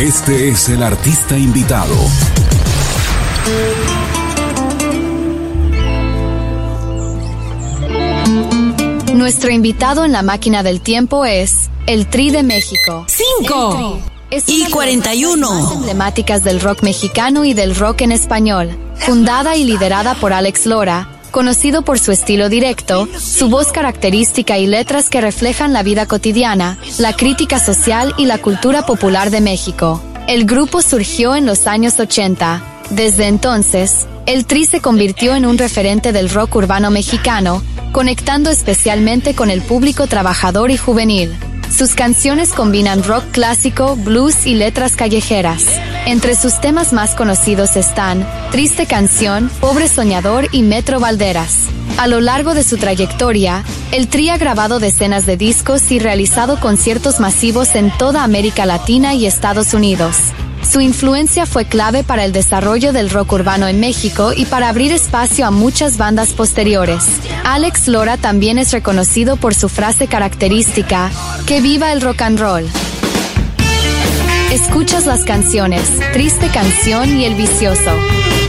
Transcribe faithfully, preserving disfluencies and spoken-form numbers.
Este es el artista invitado. Nuestro invitado en la máquina del tiempo es el Tri de México. Cinco Es y una cuarenta y de las bandas uno. más emblemáticas del rock mexicano y del rock en español. Fundada y liderada por Alex Lora, conocido por su estilo directo, su voz característica y letras que reflejan la vida cotidiana, la crítica social y la cultura popular de México. El grupo surgió en los años ochenta. Desde entonces, el Tri se convirtió en un referente del rock urbano mexicano, conectando especialmente con el público trabajador y juvenil. Sus canciones combinan rock clásico, blues y letras callejeras. Entre sus temas más conocidos están Triste Canción, Pobre Soñador y Metro Valderas. A lo largo de su trayectoria, el Tri ha grabado decenas de discos y realizado conciertos masivos en toda América Latina y Estados Unidos. Su influencia fue clave para el desarrollo del rock urbano en México y para abrir espacio a muchas bandas posteriores. Alex Lora también es reconocido por su frase característica, ¡que viva el rock and roll! Escuchas las canciones Triste Canción y El Vicioso.